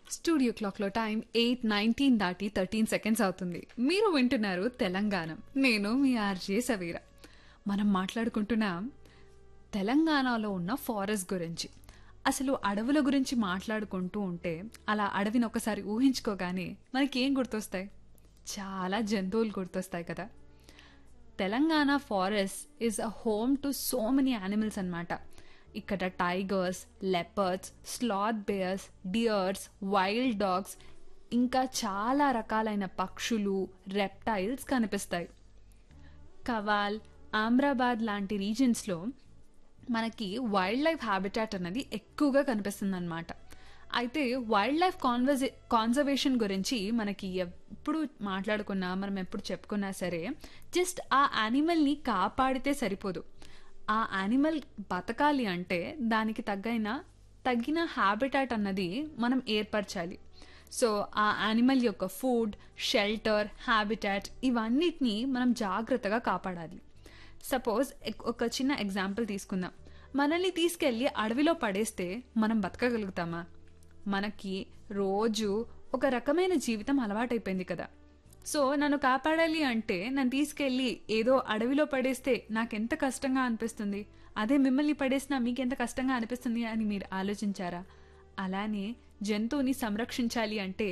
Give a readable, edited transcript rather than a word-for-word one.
Studio క్లాక్లో time 8:19 దాటి 13 seconds అవుతుంది. మీరు వింటున్నారు తెలంగాణ. నేను మీ ఆర్జే సవీర. మనం మాట్లాడుకుంటున్నాం తెలంగాణలో ఉన్న ఫారెస్ట్ గురించి. అసలు అడవుల గురించి మాట్లాడుకుంటూ ఉంటే అలా అడవిని ఒకసారి ఊహించుకోగానే మనకేం గుర్తొస్తాయి? చాలా జంతువులు గుర్తొస్తాయి కదా. Telangana forest is a home to so many animals అన్నమాట. ఇక్కడ tigers, leopards, sloth bears, dears, wild dogs ఇంకా చాలా రకాలైన పక్షులు, రెప్టైల్స్ కనిపిస్తాయి. కవాల్, ఆమ్రాబాద్ లాంటి రీజన్స్లో మనకి వైల్డ్ లైఫ్ హ్యాబిటాట్ అనేది ఎక్కువగా కనిపిస్తుంది అనమాట. అయితే వైల్డ్ లైఫ్ కాన్జర్వేషన్ గురించి మనకి ఎప్పుడు మాట్లాడుకున్నా, మనం ఎప్పుడు చెప్పుకున్నా సరే, జస్ట్ ఆ యానిమల్ని కాపాడితే సరిపోదు. ఆ యానిమల్ బతకాలి అంటే దానికి తగిన హ్యాబిటాట్ అన్నది మనం ఏర్పరచాలి. సో ఆ యానిమల్ యొక్క ఫుడ్, షెల్టర్, హ్యాబిటాట్ ఇవన్నిటిని మనం జాగ్రత్తగా కాపాడాలి. సపోజ్ ఒక చిన్న ఎగ్జాంపుల్ తీసుకుందాం. మనల్ని తీసుకెళ్ళి అడవిలో పడేస్తే మనం బతకగలుగుతామా? మనకి రోజు ఒక రకమైన జీవితం అలవాటైపోయింది కదా. సో నన్ను కాపాడాలి అంటే నన్ను తీసుకెళ్ళి ఏదో అడవిలో పడేస్తే నాకెంత కష్టంగా అనిపిస్తుంది, అదే మిమ్మల్ని పడేసినా మీకెంత కష్టంగా అనిపిస్తుంది అని మీరు ఆలోచించారా? అలానే జంతువుని సంరక్షించాలి అంటే